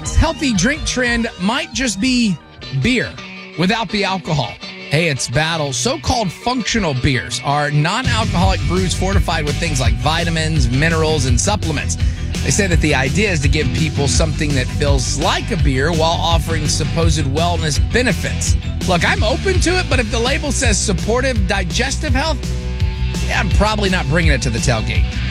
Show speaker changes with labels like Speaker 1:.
Speaker 1: next healthy drink trend might just be beer without the alcohol. Hey, it's battle. So-called functional beers are non-alcoholic brews fortified with things like vitamins, minerals, and supplements. They say that the idea is to give people something that feels like a beer while offering supposed wellness benefits. Look, I'm open to it, but if the label says supportive digestive health, yeah, I'm probably not bringing it to the tailgate.